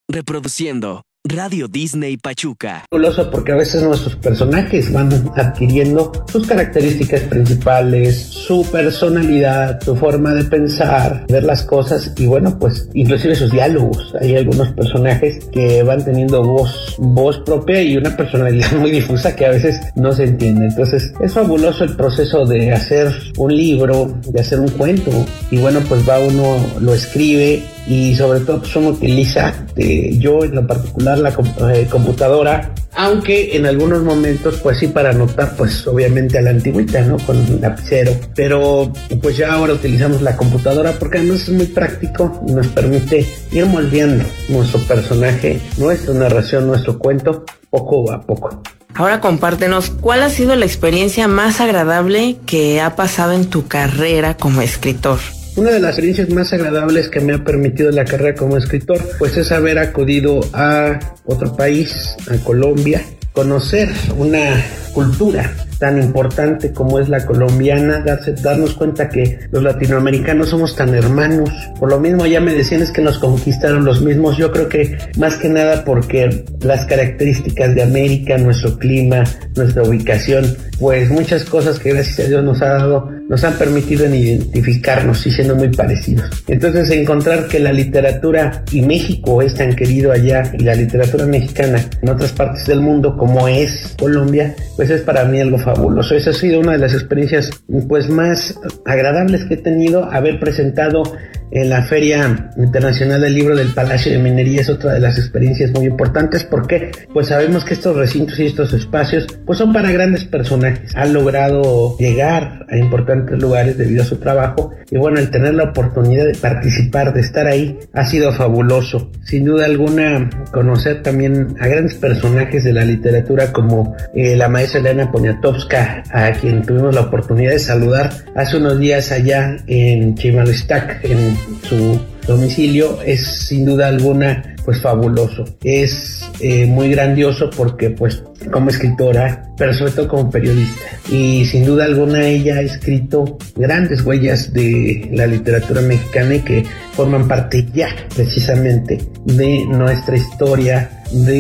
Reproduciendo Radio Disney Pachuca. Porque a veces nuestros personajes van adquiriendo sus características principales, su personalidad, su forma de pensar, ver las cosas y bueno, pues inclusive sus diálogos. Hay algunos personajes que van teniendo voz propia y una personalidad muy difusa que a veces no se entiende. Entonces es fabuloso el proceso de hacer un libro, de hacer un cuento y bueno, pues va uno, lo escribe y sobre todo pues uno utiliza, yo en lo particular, la computadora, aunque en algunos momentos pues sí para anotar pues obviamente a la antigüita, ¿no? Con un lapicero, pero pues ya ahora utilizamos la computadora porque además es muy práctico y nos permite ir moldeando nuestro personaje, nuestra narración, nuestro cuento, poco a poco. Ahora compártenos, ¿cuál ha sido la experiencia más agradable que ha pasado en tu carrera como escritor? Una de las experiencias más agradables que me ha permitido la carrera como escritor, pues es haber acudido a otro país, a Colombia, conocer una cultura tan importante como es la colombiana, darnos cuenta que los latinoamericanos somos tan hermanos. Por lo mismo ya me decían es que nos conquistaron los mismos. Yo creo que más que nada porque las características de América, nuestro clima, nuestra ubicación, pues muchas cosas que gracias a Dios nos ha dado, nos han permitido identificarnos y siendo muy parecidos. Entonces encontrar que la literatura y México es tan querido allá y la literatura mexicana en otras partes del mundo como es Colombia, pues es para mí algo fabuloso. Esa ha sido una de las experiencias pues más agradables que he tenido. Haber presentado en la Feria Internacional del Libro del Palacio de Minería es otra de las experiencias muy importantes porque pues sabemos que estos recintos y estos espacios pues son para grandes personajes. Han logrado llegar a importantes lugares debido a su trabajo y bueno, el tener la oportunidad de participar, de estar ahí, ha sido fabuloso. Sin duda alguna, conocer también a grandes personajes de la literatura como la maestra Elena Poniatowska, a quien tuvimos la oportunidad de saludar hace unos días allá en Chimalistac, en su domicilio, es sin duda alguna pues fabuloso. Es muy grandioso porque pues como escritora, pero sobre todo como periodista, y sin duda alguna ella ha escrito grandes huellas de la literatura mexicana y que forman parte ya precisamente de nuestra historia,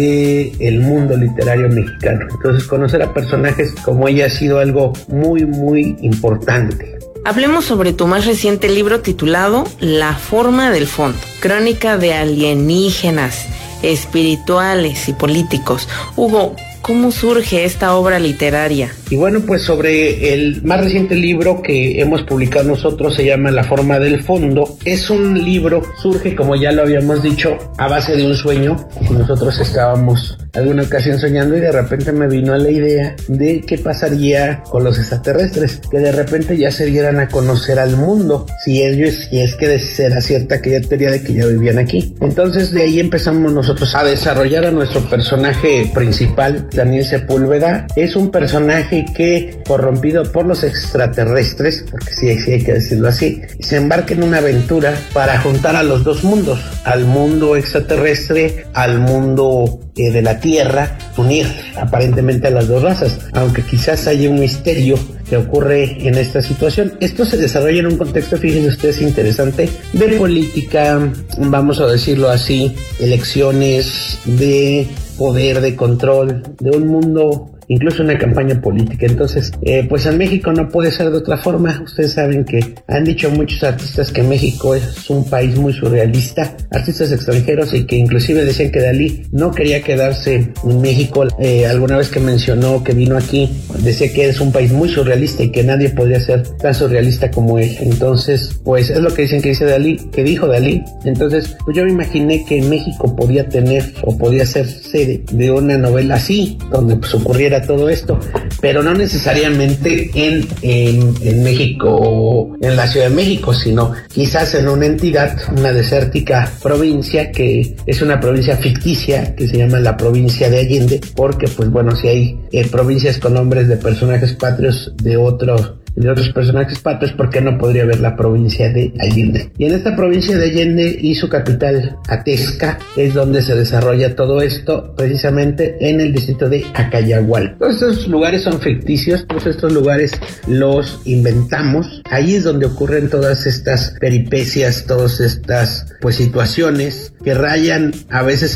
de el mundo literario mexicano. Entonces conocer a personajes como ella ha sido algo muy muy importante. Hablemos sobre tu más reciente libro titulado La forma del fondo, crónica de alienígenas, espirituales y políticos. Hugo, ¿cómo surge esta obra literaria? Y bueno, pues sobre el más reciente libro que hemos publicado nosotros se llama La forma del fondo. Es un libro, surge como ya lo habíamos dicho, a base de un sueño. Nosotros estábamos alguna ocasión soñando y de repente me vino a la idea de qué pasaría con los extraterrestres, que de repente ya se dieran a conocer al mundo, si es que será cierta aquella teoría de que ya vivían aquí. Entonces de ahí empezamos nosotros a desarrollar a nuestro personaje principal, Daniel Sepúlveda. Es un personaje que, corrompido por los extraterrestres, porque sí hay que decirlo así, se embarca en una aventura para juntar a los dos mundos, al mundo extraterrestre, al mundo de la Tierra, unir aparentemente a las dos razas, aunque quizás haya un misterio que ocurre en esta situación. Esto se desarrolla en un contexto, fíjense ustedes, interesante, de política, vamos a decirlo así, elecciones, de poder, de control, de un mundo, incluso una campaña política. Entonces, pues en México no puede ser de otra forma. Ustedes saben que han dicho muchos artistas que México es un país muy surrealista, artistas extranjeros, y que inclusive decían que Dalí no quería quedarse en México. Alguna vez que mencionó que vino aquí, decía que es un país muy surrealista y que nadie podría ser tan surrealista como él. Entonces, pues es lo que dicen que dice Dalí, que dijo Dalí. Entonces, pues yo me imaginé que México podía tener o podía ser sede de una novela así, donde pues ocurriera todo esto, pero no necesariamente en México o en la Ciudad de México, sino quizás en una entidad, una desértica provincia, que es una provincia ficticia que se llama la provincia de Allende, porque pues bueno, si hay provincias con nombres de personajes patrios de otros personajes patrios, ¿por qué no podría haber la provincia de Allende? Y en esta provincia de Allende y su capital, Atezca, es donde se desarrolla todo esto, precisamente en el distrito de Acayagual. Todos estos lugares son ficticios, todos estos lugares los inventamos. Ahí es donde ocurren todas estas peripecias, todas estas pues situaciones que rayan a veces